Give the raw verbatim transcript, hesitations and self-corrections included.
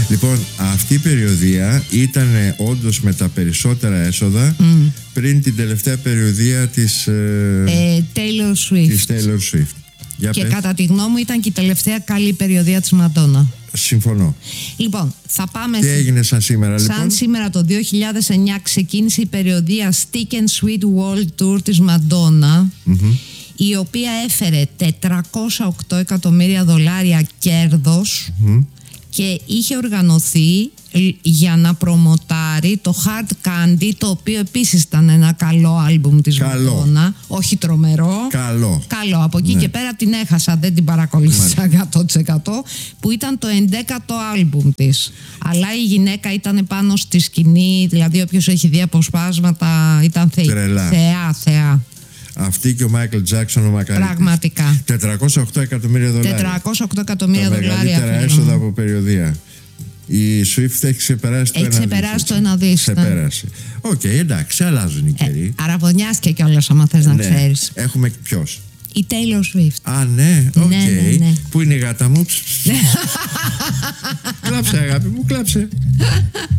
Λοιπόν, αυτή η περιοδεία ήταν όντως με τα περισσότερα έσοδα mm. πριν την τελευταία περιοδεία της ε, ε, Taylor Swift. Της Taylor Swift. Για και πες. κατά τη γνώμη μου ήταν και η τελευταία καλή περιοδεία της Μαντόνα. Συμφωνώ. Λοιπόν, θα πάμε. Τι έγινε σαν σήμερα, σαν λοιπόν? σήμερα το δύο χιλιάδες εννιά ξεκίνησε η περιοδεία Stick and Sweet World Tour της Μαντόνα, mm-hmm. η οποία έφερε τετρακόσια οκτώ εκατομμύρια δολάρια κέρδος mm-hmm. και είχε οργανωθεί για να προμοτάρει το Hard Candy, το οποίο επίσης ήταν ένα καλό άλμπουμ της Μαντόνα. Όχι τρομερό. Καλό. Καλό. Από εκεί ναι. και πέρα την έχασα, δεν την παρακολούθησα εκατό τοις εκατό, που ήταν το ενδέκατο άλμπουμ της. Αλλά η γυναίκα ήταν πάνω στη σκηνή, δηλαδή όποιος έχει δει αποσπάσματα ήταν θεή. Θεά, θεά. Αυτή και ο Μάικλ Τζάκσον ο μακαρίτης. Πραγματικά. τετρακόσια οκτώ εκατομμύρια δολάρια. τετρακόσια οκτώ εκατομμύρια δολάρια. Τα μεγαλύτερα έσοδα από περιοδεία. Η Swift έχει ξεπεράσει το έχει ένα ξεπεράσει δις. το ένα δις. Ξεπέρασε. Οκ, okay, εντάξει, αλλάζουν οι καιροί. Ε, αραβωνιάστηκε κιόλας, άμα θες να ναι. ξέρεις. Έχουμε ποιος? Η Taylor Swift. Α, ναι, οκ. Okay. Ναι, ναι, ναι. Πού είναι η γάτα μου? Κλάψε, αγάπη μου, κλάψε.